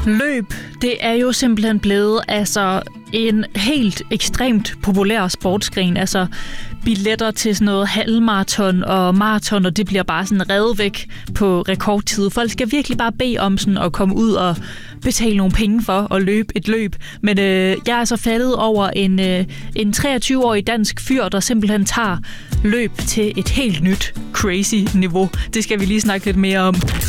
Løb, det er jo simpelthen blevet en helt ekstremt populær sportsgren. Altså billetter til sådan noget halvmaraton og maraton, og det bliver bare sådan revet væk på rekordtid. Folk skal virkelig bare bede om sådan at komme ud og betale nogle penge for at løbe et løb. Men jeg er altså faldet over en 23-årig dansk fyr, der simpelthen tager løb til et helt nyt crazy niveau. Det skal vi lige snakke lidt mere om.